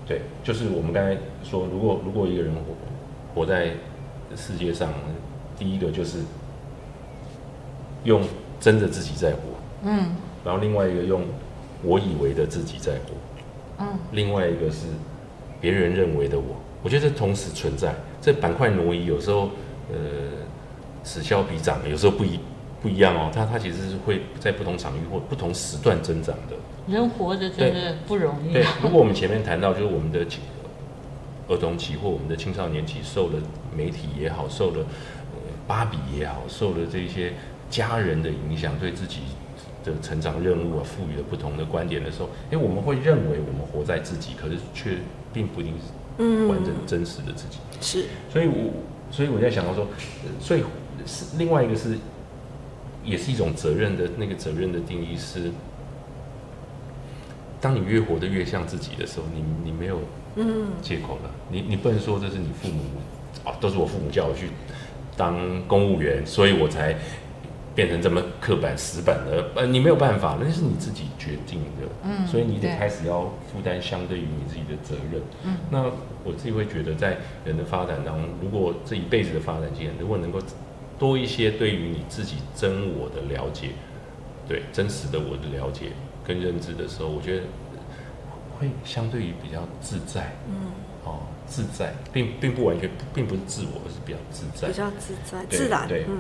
对，就是我们刚才说，如果一个人活在世界上，第一个就是用真的自己在活，然后另外一个用我以为的自己在活，另外一个是别人认为的我。我觉得这同时存在，这板块挪移有时候此消彼长，有时候不一样哦。它其实是会在不同场域或不同时段增长的。 人活着真的不容易。 对，如果我们前面谈到，就是我们的儿童期或我们的青少年期受了媒体也好，受了芭比也好，受了这些家人的影响，对自己的成长任务赋予了不同的观点的时候，我们会认为我们活在自己，可是却并不一定是完整真实的自己。 是， 所以我在想到说，所以是另外一个是，也是一种责任的那个责任的定义是，当你越活得越像自己的时候，你没有借口了，你不能说这是你父母都是我父母叫我去当公务员，所以我才变成这么刻板死板的，你没有办法，那是你自己决定的，所以你得开始要负担相对于你自己的责任。那我自己会觉得，在人的发展当中，如果这一辈子的发展经验，如果能够多一些对于你自己真我的了解，对真实的我的了解跟认知的时候，我觉得会相对于比较自在。自在，并不完全，并不是自我，而是比较自在， 比较自在、自然。 对。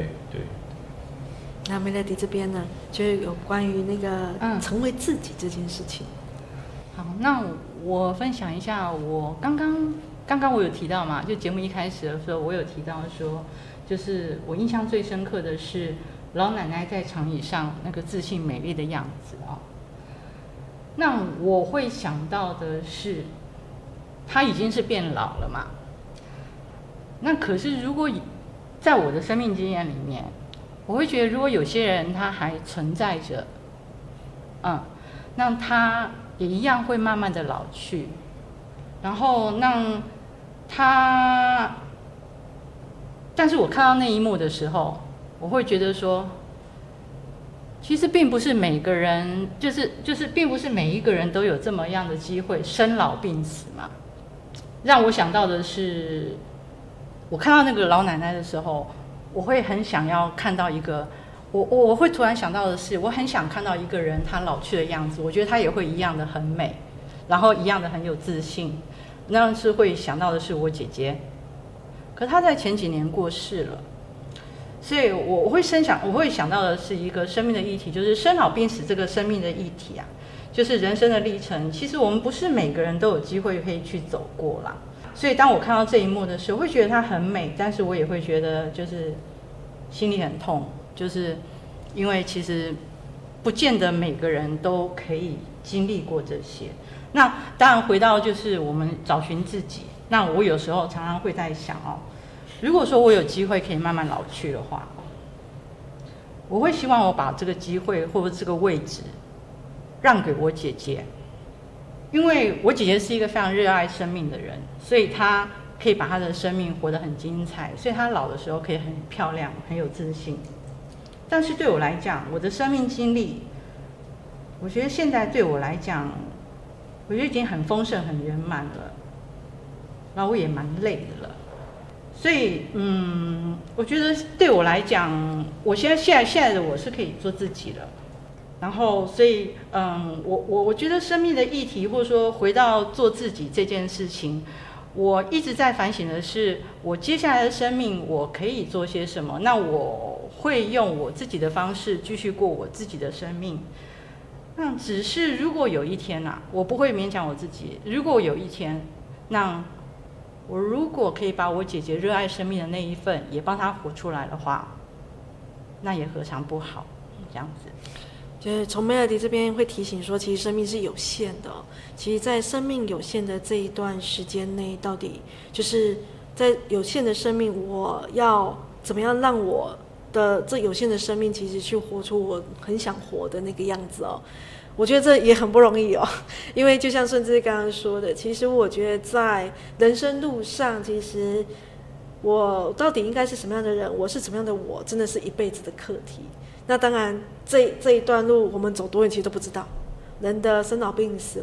那Melody这边呢，就是有关于那个成为自己这件事情。 好，那我分享一下，我刚刚我有提到嘛，就节目一开始的时候，我有提到说，就是我印象最深刻的是老奶奶在长椅上那个自信美丽的样子啊。那我会想到的是，她已经是变老了嘛。那可是如果在我的生命经验里面，我会觉得如果有些人他还存在着，那他也一样会慢慢的老去，然后让他，但是我看到那一幕的时候，我会觉得说，其实并不是每个人，就是并不是每一个人都有这么样的机会生老病死嘛。让我想到的是，我看到那个老奶奶的时候，我会很想要看到一个，我会突然想到的是，我很想看到一个人他老去的样子，我觉得他也会一样的很美，然后一样的很有自信。那是会想到的是我姐姐，可她在前几年过世了，所以我会想到的是一个生命的议题，就是生老病死这个生命的议题啊，就是人生的历程。其实我们不是每个人都有机会可以去走过啦。所以当我看到这一幕的时候，会觉得它很美，但是我也会觉得就是心里很痛，就是因为其实不见得每个人都可以经历过这些。那当然回到就是我们找寻自己，那我有时候常常会在想如果说我有机会可以慢慢老去的话，我会希望我把这个机会或者这个位置让给我姐姐。因为我姐姐是一个非常热爱生命的人，所以她可以把她的生命活得很精彩，所以她老的时候可以很漂亮，很有自信。但是对我来讲，我的生命经历，我觉得现在对我来讲，我觉得已经很丰盛、很圆满了，然后我也蛮累的了。所以，我觉得对我来讲，我现在的我是可以做自己的。然后，所以，我觉得生命的议题，或者说回到做自己这件事情，我一直在反省的是，我接下来的生命我可以做些什么？那我会用我自己的方式继续过我自己的生命。那只是如果有一天我不会勉强我自己。如果有一天，那我如果可以把我姐姐热爱生命的那一份也帮她活出来的话，那也何尝不好？这样子。 就是从 Melody 这边会提醒说，其实生命是有限的其实在生命有限的这一段时间内，到底就是在有限的生命，我要怎么样让我的这有限的生命其实去活出我很想活的那个样子我觉得这也很不容易因为就像顺治刚刚说的，其实我觉得在人生路上，其实我到底应该是什么样的人，我是什么样的我，真的是一辈子的课题。那当然这一段路我们走多远其实都不知道，人的生老病死